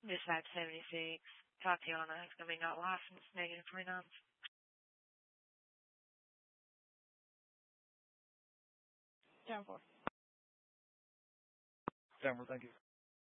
Dispatch 76. Tatiana is going to be not licensed, negative 29. 10-4. 10-4, thank you.